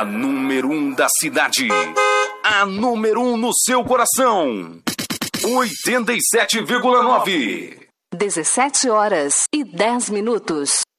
A número 1 da cidade. A número 1 no seu coração. 87,9. 17 horas e 10 minutos.